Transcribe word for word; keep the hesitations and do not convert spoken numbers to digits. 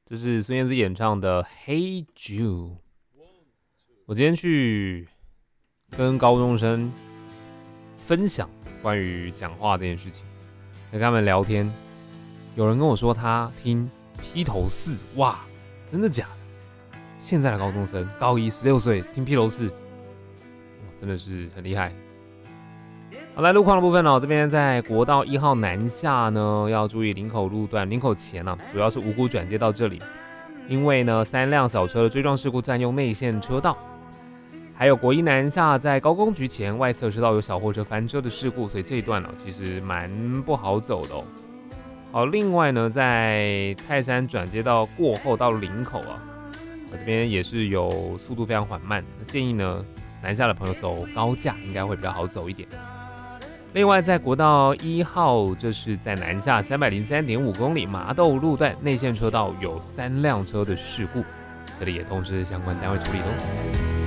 这是孙燕姿演唱的《Hey Jude》。我今天去跟高中生分享关于讲话这件事情，跟他们聊天，有人跟我说他听披头四，哇，真的假的？现在的高中生，高一十六岁听披头四，真的是很厉害。好，来路况的部分哦，这边在国道一号南下呢，要注意林口路段，林口前呢、啊，主要是五股转接到这里，因为呢三辆小车的追撞事故占用内线车道，还有国一南下在高工局前外侧车道有小货车翻车的事故，所以这一段呢、啊、其实蛮不好走的哦。好，另外呢，在泰山转接道过后到林口啊，这边也是有速度非常缓慢，建议呢南下的朋友走高架应该会比较好走一点。另外，在国道一号，这是在南下三百零三点五公里麻豆路段内线车道有三辆车的事故，这里也通知相关单位处理喽。